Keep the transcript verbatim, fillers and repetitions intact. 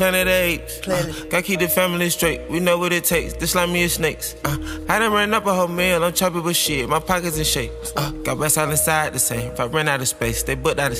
Planet of apes, uh, gotta keep the family straight. We know what it takes. This like me is snakes. Uh, I done ran up a whole meal. I'm choppy, but shit, my pockets in shape. Uh, got West Island side the same. If I run out of space, they booked out of